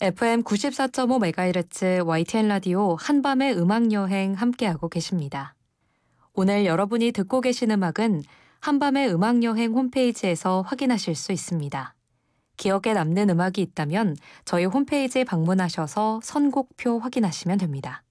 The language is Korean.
FM 94.5MHz YTN 라디오 한밤의 음악여행 함께하고 계십니다. 오늘 여러분이 듣고 계신 음악은 한밤의 음악여행 홈페이지에서 확인하실 수 있습니다. 기억에 남는 음악이 있다면 저희 홈페이지에 방문하셔서 선곡표 확인하시면 됩니다.